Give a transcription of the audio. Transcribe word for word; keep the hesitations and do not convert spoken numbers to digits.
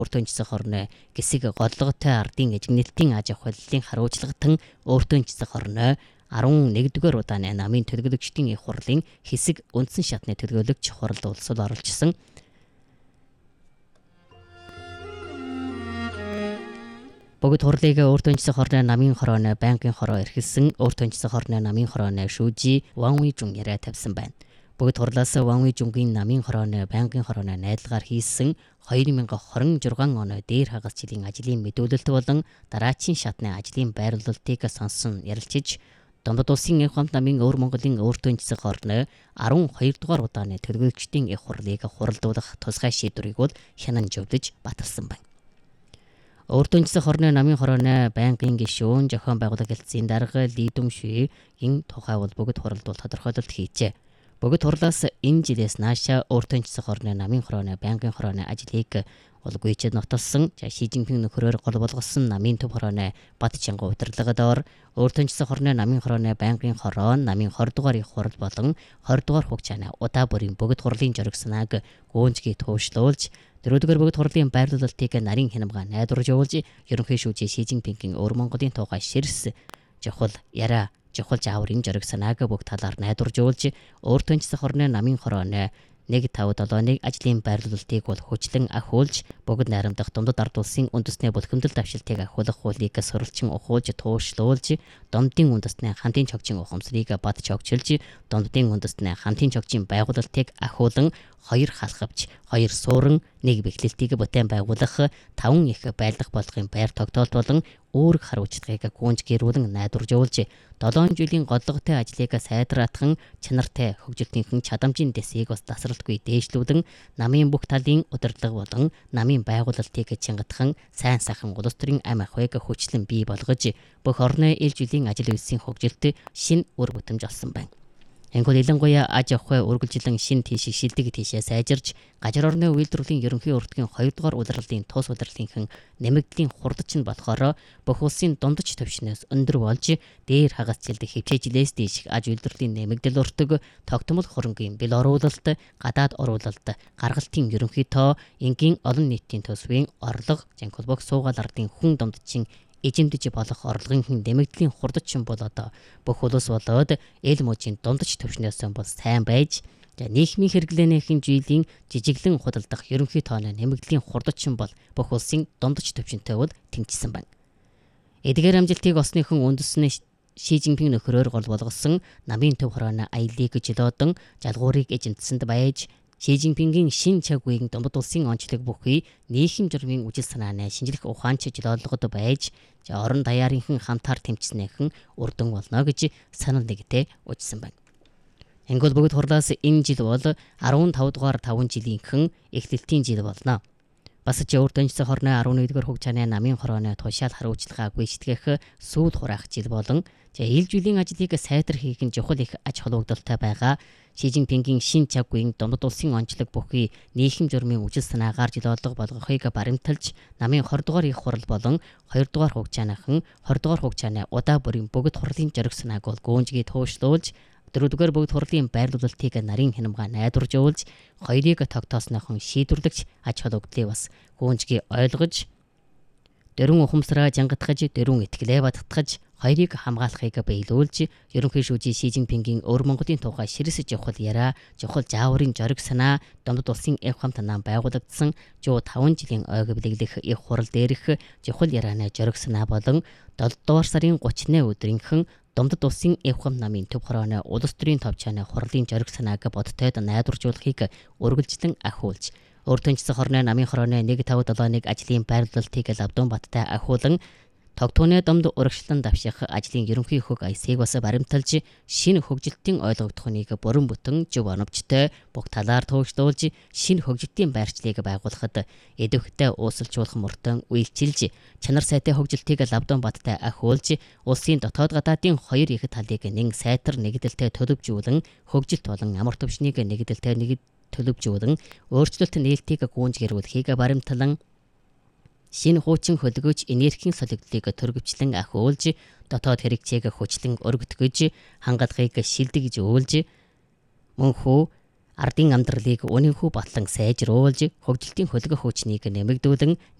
өөртөө хорны гисэг голлоготой ардын эжигнэлтийн аж ахуйллын харуулжлагтан өөртөө хорны арван нэгдүгээр удааны намын төлөөлөгчдийн их хурлын хэсэг үндсэн шатны төлөөлөгч хуралд улсууд оролцсон. Бүгд хурлыг өөртөө хорны намын хорооны банкын хороо эрхэлсэн өөртөө хорны намын хорооны шүүжи Ван Уижун яриа тавьсан байна. Бүгд хурлаас Ван Уижунгийн намын хорооны банкын хорооны найдлагаар хийсэн хоёр мянга хорин жургаан оны дээр хагас жилийн ажлын мэдүүлэлт болон дараачийн шатны ажлын байрлуулалтыг сонсон ярилцж Домбод улсын их хамт намын өвөр Монголын өөртөө хорны арван хоёр дугаар удааны төлөөлөгчдийн их хурлыг хуралдуулах тусгай шийдвэрийг бол хянан зөвлөж баталсан байна. Өөртөө хорны намын хорооны банкын гишүүн зохион байгуулах хэлтсийн дарга Лидүн Шүеийн тухай бол бүгд хуралд бол тодорхойлолт хийжээ. Бүгд хурлаас энэ жилээс наашаа өөртөө хорны намын хорооны банкын хорооны ажлыг бол гүйцэд нотолсон Ши Жинпин нөхрөөр гол болгосон намын төв хорооны бат чанга удирдлагадор өөртөө хорны намын хорооны банкын хороо намын хоёр дугаар их хурал болон хоёр дугаар хугацааны удаа бүрийн бүгд хурлын зориг санааг гүнзгий туушлуулж дөрөвдүгээр бүгд хурлын байрлуулалтыг нарийн хянамга найдварж явуулж ерөнхий шүүжээ Ши Жинпингийн өвөр Монголын тухай ширс жохол яра жохол жааврын зориг санааг бүх талаар найдварж явуулж өөртөө хорны намын хорооны нэг тав долооныг ажлын байрлуулалтыг бол хүчлэн ахиулж бүгд найрамдах Домдод ард улсын үндэсний бүлхэмдэл давшилтыг ахиулах хуулийг сурвалжин ухуулж туушлуулж Домдын үндэсний хамтын чогчийн ухамсарыг бат чогчилж Домдын үндэсний хамтын чогчийн байгуулалтыг ахиулан хоёр халахвч хоёр суурин нэг бэхлэлтийг бүтээн байгуулах таван их байлдах болгын байр тогтоолт болон үүрэг харуулцлагыг гүнж гэрүүлэн найдварж явуулж долоон жилийн голлоготой ажлыг сайдраатхан чанартай хөгжилтийнхэн чадамжийн дэсийг бас тасралтгүй дээшлүүлэн намын бүх талын удирдлага болон намын байгуулалтыг чангатхан сайн сайхан улс төрийн ам ахуйг хүчлэн бий болгож бүх орны ил жилийн ажил үйлсийн хөгжилт шин үр бүтэмж олсон байна. Энгүүл илэнгуяа аж ахуй үргэлжлэн шин тийшээ шилдэг тийшээ сайжирч гажар орны үйлдвэрлэлийн ерөнхий урдгийн хоёр дугаар удирдлын тус удирдлынхан нэмэгдлийн хурдч нь болохоор бүх улсын дундаж төвшнөөс өндөр болж дээр хагас жилдэх хөвчээжлээс дээш аж үйлдвэрлэлийн нэмэгдэл уртаг тогтмол хөрөнгөний бэл оруулалт гадаад оруулалт гаргалтын ерөнхий тоо энгийн олон нийтийн төсвийн орлого жанхулбог суугаал ардын хүн дундчин эжимдэж болох орлогын нэмэгдлийн хурдчин бол одоо бүх улс болоод эл мужийн дундаж төвшнөөс бол сайн байж нийгмийн хэрэглээнийхэн жилийн жижиглэн худалдах ерөнхий тооны нэмэгдлийн хурдчин бол бүх улсын дундаж төвшөнтэй бол тэмцсэн байна. Эдгээр амжилтыг осныхан үндэсний Ши Жинпин нөхрөөр гол болгосон намын төв хорооны аяллыг жилоодон жалгуурыг эзэмдсэнд байж Ши Жинпингийн шин чаг үеийн Домбод улсын онцлог бүхий нийгэм журмын үжил санааны шинжлэх ухаанч жилоолгод байж орон даяарынхан хамтаар тэмцснийхэн үрдэн болно гэж санал нэгтэй үжсэн байна. Энгүүл бүгд хурлаас энэ жил бол арван тав дугаар таван жилийнхэн эхлэлтийн жил болно. Бас ч өөртөө хорны арван нэгдүгээр хугацааны намын хорооны тушаал харуулцлагаа гүйцэтгэх сүүл хураах жил болон ил жилийн ажлыг сайтар хийх нь чухал их аж холбогдолтой байгаа. Ши Жинпингийн шин чаг үеийн Домбод улсын онцлог бүхий нийгэм журмын үжил санаагаар жилоолго болгохыг баримталж намын хоёр дугаар их хурал болон хоёр дугаар хугацааныхан хоёр дугаар хугацааны удаа бүрийн бүгд хурлын зориг санааг бол гүнжгий туушлуулж дөрөвдүгээр бүгд хурлын байрлуулалтыг нарийн хянамга найдварж явуулж хоёрыг тогтооснохон шийдвэрлэгч аж холбогдлыг бас гүнжгий ойлгож дөрвөн ухамсараа жангатгаж дөрвөн итгэлээ баттгаж хоёрыг хамгаалахыг биелүүлж ерөнхий шүүжээ Ши Жинпингийн өвөр Монголын тухай ширс жохол яриа жохол жааврын зориг санаа Домбод улсын их хамт нам байгуулагдсан жоо таван жилийн ойг билэглэх их хурал дээрх жохол ярианы зориг санаа болон долоо дугаар сарын гуравны өдрийнхэн Домбод улсын их хамт намын төв хорооны улс төрийн товчооны хурлын зориг санааг бодтойд найдваржуулахыг үргэлжлэн ахиулж өөртөө хорны намын хорооны нэг тав долооныг ажлын байрлуулалтыг Лавдун баттай ахиулан тогтооны домд урагшлан давших ажлын ерөнхий хөг аясыг бас баримталж шинэ хөгжилтийн ойлгогдохныг бүрэн бүтэн зөв оновчтой бүх талаар туушлуулж шинэ хөгжилтийн байрчлалыг байгуулахад эдвэхтэй уусалжуулах мөртөн үйлчилж чанар сайтай хөгжилтийг Лавдун баттай ахиулж улсын дотоод гадаадын хоёр их талыг нэг сайтар нэгдэлтэй төлөвжүүлэн хөгжилт болон амар төвшнийг нэгдэлтэй нэг төлөвжүүлэн өөрчлөлт нээлтийг гүнж гэрүүлэхийг баримтлан шинэ хуучин хөлгөөж энергийн солигдлыг төрөвчлэн ахиулж дотоод хэрэгцээг хүчлэн өргөтгөж хангалтыг шилдэгж өөлж мөнхөө ардын амьдралыг үнэнхүү батлан сайжруулж, хөгжилтийн хөлөг хүчнийг нэмэгдүүлэн